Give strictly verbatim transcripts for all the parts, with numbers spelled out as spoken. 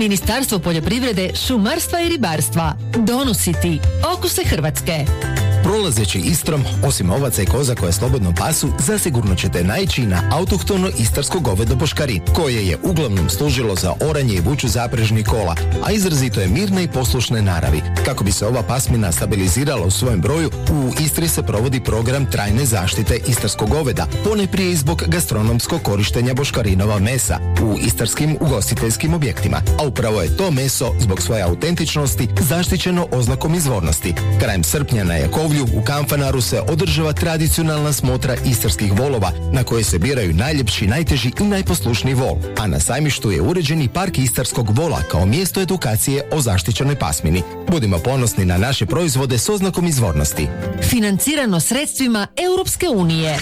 Ministarstvo poljoprivrede, šumarstva i ribarstva. Donositi okuse Hrvatske. Prolazeći Istrom, osim ovaca i koza koje slobodno pasu, zasigurno ćete naići na autohtono istarsko govedo boškarin, koje je uglavnom služilo za oranje i vuču zaprežnih kola, a izrazito je mirne i poslušne naravi. Kako bi se ova pasmina stabilizirala u svojem broju, u Istri se provodi program trajne zaštite istarskog goveda, ponajprije i zbog gastronomskog korištenja boškarinova mesa u istarskim ugostiteljskim objektima, a upravo je to meso, zbog svoje autentičnosti, zaštićeno oznakom izvornosti. Krajem srpnja na Jakovlju u Kanfanaru se održava tradicionalna smotra istarskih volova, na koje se biraju najljepši, najteži i najposlušniji vol, a na sajmištu je uređeni park istarskog vola kao mjesto edukacije o zaštićenoj pasmini. Budimo ponosni na naše proizvode s oznakom izvornosti. Financirano sredstvima Europske unije.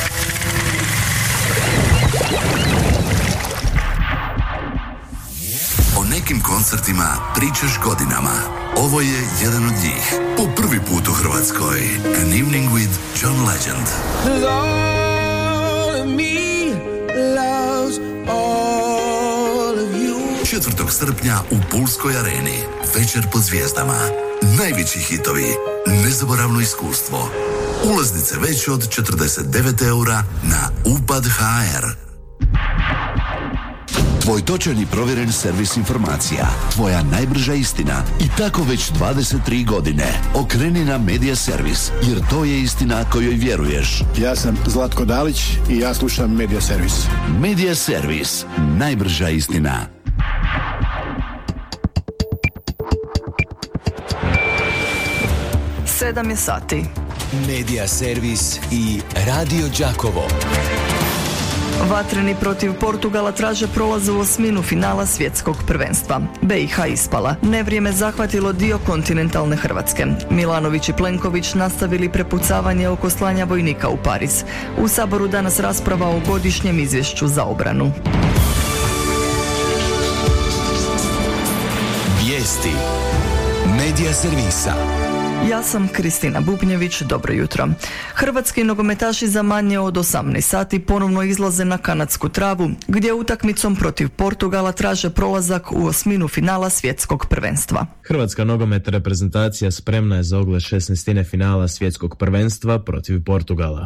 O nekim koncertima pričaš godinama. Ovo je jedan od njih. Po prvi put u Hrvatskoj. An Evening with John Legend. četvrtog srpnja u Pulskoj areni. Večer pod zvijezdama. Najveći hitovi. Nezaboravno iskustvo. Ulaznice već od četrdeset devet eura na upad tačka ha er. Tvoj točan i provjeren servis informacija. Tvoja najbrža istina. I tako već dvadeset tri godine. Okreni na Media Servis, jer to je istina kojoj vjeruješ. Ja sam Zlatko Dalić i ja slušam Media Servis. Media Servis. Najbrža istina. Sedam je sati. Media Servis i Radio Đakovo. Vatreni protiv Portugala traže prolaz u osminu finala svjetskog prvenstva. be i ha ispala. Nevrijeme zahvatilo dio kontinentalne Hrvatske. Milanović i Plenković nastavili prepucavanje oko slanja vojnika u Pariz. U Saboru danas rasprava o godišnjem izvješću za obranu. Vijesti Media Servisa. Ja sam Kristina Bubnjević, dobro jutro. Hrvatski nogometaši za manje od osamnaest sati ponovno izlaze na kanadsku travu, gdje utakmicom protiv Portugala traže prolazak u osminu finala svjetskog prvenstva. Hrvatska nogometna reprezentacija spremna je za ogled šesnaestine finala svjetskog prvenstva protiv Portugala.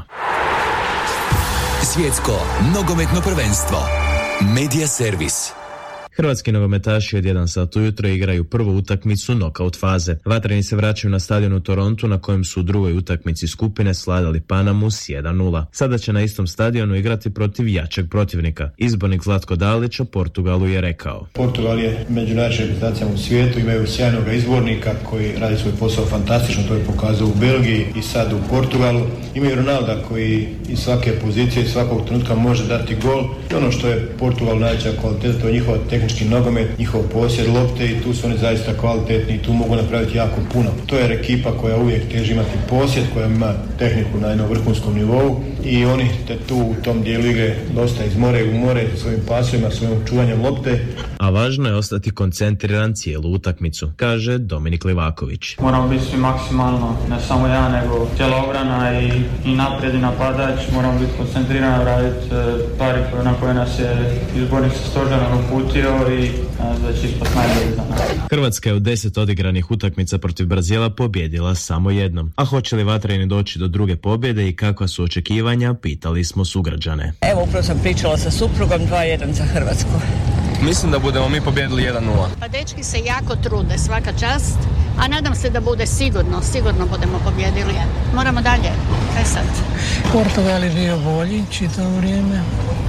Svjetsko nogometno prvenstvo. Media Servis. Hrvatski nogometaši od jedan sat ujutro igraju prvu utakmicu nokaut faze. Vatreni se vraćaju na stadion u Torontu, na kojem su u drugoj utakmici skupine svladali Panamu s jedan nula. Sada će na istom stadionu igrati protiv jačeg protivnika. Izbornik Zlatko Dalić o Portugalu je rekao: Portugal je među najjačim reprezentacijama u svijetu, imaju sjajnog izbornika koji radi svoj posao fantastično, to je pokazao u Belgiji i sad u Portugalu. Imaju Ronalda koji iz svake pozicije, iz svakog trenutka može dati gol. I ono što je Portugal najveća kvaliteta, to je njihova tehnika nogomet, njihov posjed lopte i tu su oni zaista kvalitetni i tu mogu napraviti jako puno. To je ekipa koja uvijek teži imati posjed, koja ima tehniku na jednom vrhunskom nivou i oni te tu u tom dijelu igre dosta izmore i umore svojim pasovima, svojim čuvanjem lopte. A važno je ostati koncentriran cijelu utakmicu, kaže Dominik Livaković. Moramo biti svi maksimalno, ne samo ja, nego cijela obrana i, i naprijed i napadač. Moramo biti koncentrirani, raditi stvari na koje nas je izbornik sa stožerom uputio i da će ispast najbolji za nas. Hrvatska je u deset odigranih utakmica protiv Brazila pobjedila samo jednom. A hoće li vatreni doći do druge pobjede i kakva su očekivanja, pitali smo sugrađane. Evo, upravo sam pričala sa suprugom, dva jedan za Hrvatsku. Mislim da budemo mi pobjedili jedan nula. Pa dečki se jako trude, svaka čast, a nadam se da bude sigurno, sigurno budemo pobjedili. Moramo dalje, kaj sad? Portugal je bio bolji čitavo vrijeme,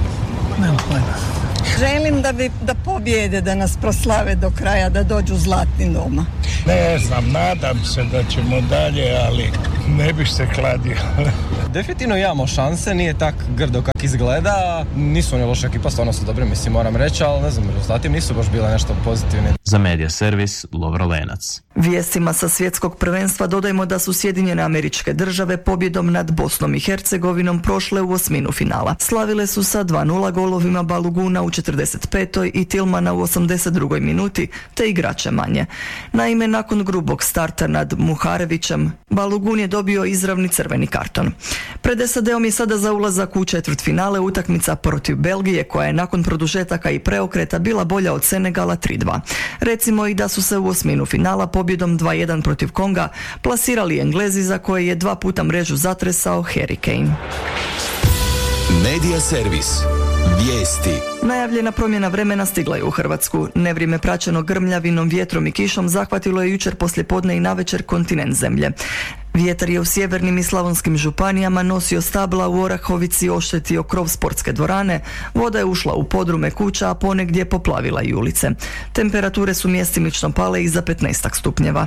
nema pojma. Želim da, bi, da pobjede, da nas proslave do kraja, da dođu zlatni doma. Ne znam, nadam se da ćemo dalje, ali ne bih se kladio. Definitivno imamo šanse, nije tak grdo kak izgleda. Nisu oni loša ekipa, stvarno su dobri, mislim, moram reći, ali ne znam, rezultati nisu baš bile nešto pozitivni. Za Media Servis, Lovro Lenac. Vijestima sa svjetskog prvenstva dodajmo da su Sjedinjene Američke Države pobjedom nad Bosnom i Hercegovinom prošle u osminu finala. Slavile su sa dva nula golovima Baluguna u četrdeset petoj i Tilmana u osamdeset drugoj minuti, te igrače manje. Naime, nakon grubog starta nad Muharevićem, Balogun je dobio izravni crveni karton. Pred S A D-om je sada za ulazak u četvrtfinale utakmica protiv Belgije, koja je nakon produžetaka i preokreta bila bolja od Senegala tri dva. Recimo i da su se u osminu finala pobjedom dva jedan protiv Konga plasirali Englezi, za koje je dva puta mrežu zatresao Harry Kane. Medija servis. Vijesti. Najavljena promjena vremena stigla je u Hrvatsku. Nevrijeme praćeno grmljavinom, vjetrom i kišom zahvatilo je jučer poslijepodne i navečer kontinent zemlje. Vjetar je u sjevernim i slavonskim županijama nosio stabla, u Orahovici oštetio krov sportske dvorane, voda je ušla u podrume kuća, a ponegdje poplavila i ulice. Temperature su mjestimično pale i za petnaest stupnjeva.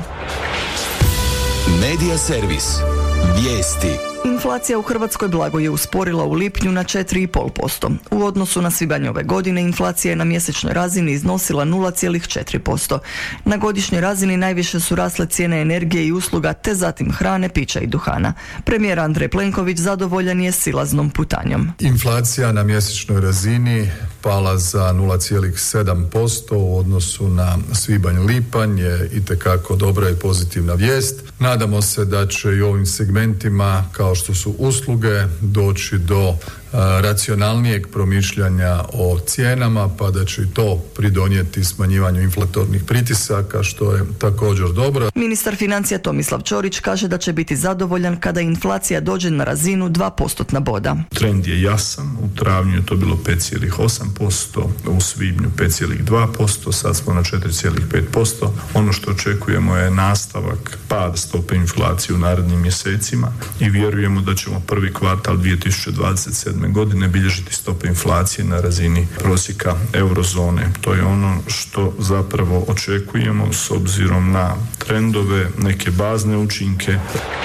Medija servis. Vijesti. Inflacija u Hrvatskoj blago je usporila u lipnju na četiri zarez pet posto. U odnosu na svibanj ove godine inflacija je na mjesečnoj razini iznosila nula zarez četiri posto. Na godišnjoj razini najviše su rasle cijene energije i usluga, te zatim hrane, pića i duhana. Premijer Andrej Plenković zadovoljan je silaznom putanjom. Inflacija na mjesečnoj razini pala za nula zarez sedam posto u odnosu na svibanj-lipanj je itekako dobra i pozitivna vijest. Nadamo se da će i ovim segmentima, kao što su usluge, doći do racionalnijeg promišljanja o cijenama, pa da će i to pridonijeti smanjivanju inflatornih pritisaka, što je također dobro. Ministar financija Tomislav Ćorić kaže da će biti zadovoljan kada inflacija dođe na razinu dva postotna boda. Trend je jasan, u travnju je to bilo pet zarez osam posto, u svibnju pet zarez dva posto, sad smo na četiri zarez pet posto. Ono što očekujemo je nastavak pada stope inflacije u narednim mjesecima i vjerujemo da ćemo prvi kvartal dvije tisuće dvadeset sedme godine bilježiti stope inflacije na razini prosjeka eurozone. To je ono što zapravo očekujemo s obzirom na trendove, neke bazne učinke.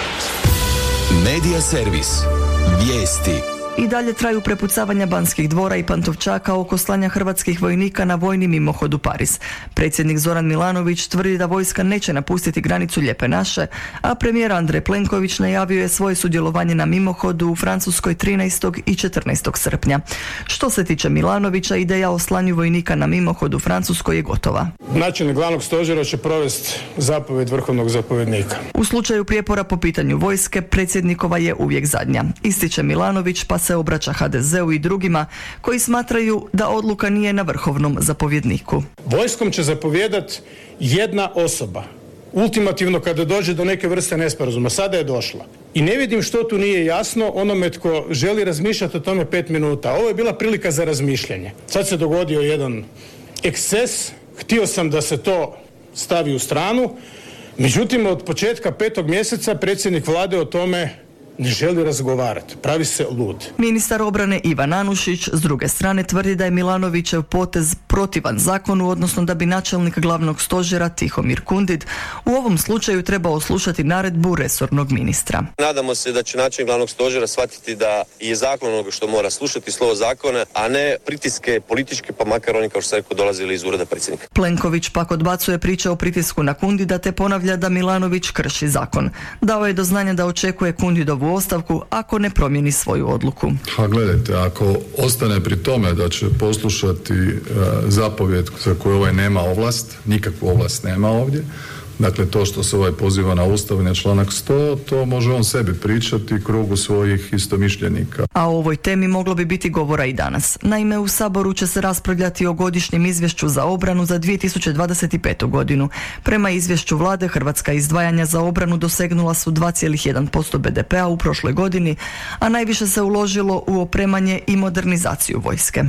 Medija servis. Vijesti. I dalje traju prepucavanja Banskih dvora i Pantovčaka oko slanja hrvatskih vojnika na vojni mimohod u Pariz. Predsjednik Zoran Milanović tvrdi da vojska neće napustiti granicu Lijepe naše, a premijer Andrej Plenković najavio je svoje sudjelovanje na mimohodu u Francuskoj trinaestog i četrnaestog srpnja. Što se tiče Milanovića, ideja o slanju vojnika na mimohod u Francuskoj je gotova. Načelnik glavnog stožera će provesti zapovjed vrhovnog zapovjednika. U slučaju prijepora po pitanju vojske, predsjednikova je uvijek zadnja. Ističe Milanović, pa se obraća ha de zeu i drugima koji smatraju da odluka nije na vrhovnom zapovjedniku. Vojskom će zapovjedat jedna osoba. Ultimativno kada dođe do neke vrste nesporazuma. Sada je došla. I ne vidim što tu nije jasno onome tko želi razmišljati o tome pet minuta. Ovo je bila prilika za razmišljanje. Sad se dogodio jedan eksces. Htio sam da se to stavi u stranu. Međutim, od početka petog mjeseca predsjednik vlade o tome ne želi razgovarati. Pravi se lud. Ministar obrane Ivan Anušić s druge strane tvrdi da je Milanovićev potez protivan zakonu, odnosno da bi načelnik glavnog stožera Tihomir Kundid u ovom slučaju trebao slušati naredbu resornog ministra. Nadamo se da će načelnik glavnog stožera shvatiti da je zakon onoga što mora slušati, slovo zakona, a ne pritiske političke, pa makar oni, kao što sam rekao, dolazili iz ureda predsjednika. Plenković pak odbacuje priče o pritisku na Kundida te ponavlja da Milanović krši zakon. Dao je do znanja da očekuje Kundidovu ostavku ako ne promijeni svoju odluku. A gledajte, ako ostane pri tome da će poslušati e, zapovjed za koju ovaj nema ovlast, nikakvu ovlast nema ovdje, dakle to što se ovaj poziva na Ustav i na članak sto, to može on sebi pričati krugu svojih istomišljenika. A o ovoj temi moglo bi biti govora i danas. Naime, u Saboru će se raspravljati o godišnjem izvješću za obranu za dvije tisuće dvadeset petu godinu. Prema izvješću vlade, hrvatska izdvajanja za obranu dosegnula su dva zarez jedan posto be de pea u prošloj godini, a najviše se uložilo u opremanje i modernizaciju vojske.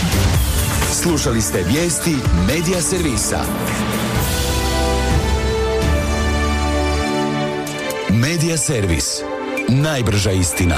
Slušali ste vijesti Medija servisa. Medija servis. Najbrža istina.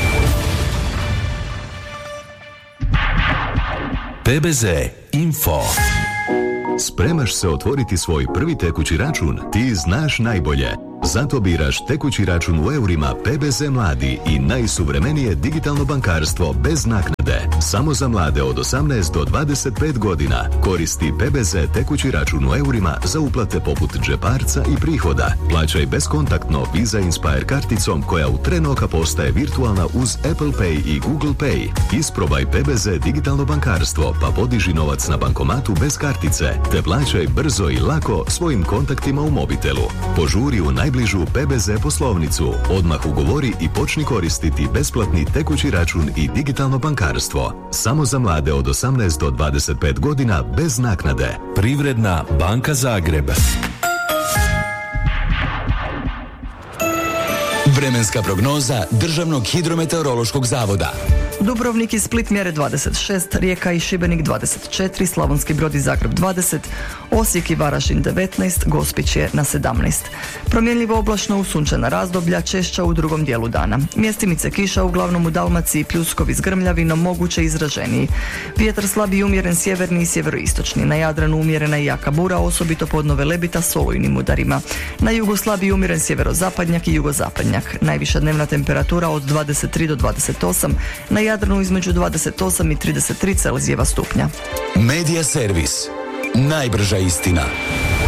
pe be ze Info. Spremaš se otvoriti svoj prvi tekući račun? Ti znaš najbolje. Zato biraš tekući račun u eurima pe be ze Mladi i najsuvremenije digitalno bankarstvo bez naknade. Samo za mlade od osamnaest do dvadeset pet godina. Koristi pe be ze tekući račun u eurima za uplate poput džeparca i prihoda. Plaćaj beskontaktno Visa Inspire karticom koja u tren oka postaje virtualna uz Apple Pay i Google Pay. Isprobaj pe be ze digitalno bankarstvo pa podiži novac na bankomatu bez kartice te plaćaj brzo i lako svojim kontaktima u mobitelu. Požuri u naj najbližu P B Z poslovnicu. Odmah ugovori i počni koristiti besplatni tekući račun i digitalno bankarstvo. Samo za mlade od osamnaest do dvadeset pet godina bez naknade. Privredna banka Zagreb. Vremenska prognoza Državnog hidrometeorološkog zavoda. Dubrovnik i Split mjere dvadeset šest, Rijeka i Šibenik dvadeset četiri, Slavonski Brod i Zagreb dvadeset, Osijek i Varaždin devetnaest, Gospić je na sedamnaest. Promjenljivo oblačno u sunčana razdoblja, češća u drugom dijelu dana. Mjestimice kiša uglavnom u Dalmaciji, pljuskovi s grmljavinom, moguće izraženiji. Vjetar slab i umjeren sjeverni i sjeveroistočni. Na Jadranu umjerena i jaka bura, osobito pod Nove Lebita s olujnim udarima. Na jugu slab i umjeren sjeverozapadnjak i jugozapadnjak. Najviša dnevna temperatura od dvadeset tri do dvadeset osam, na Jadranu između dvadeset osam i trideset tri Celzijeva stupnja. Medija servis. Najbrža istina.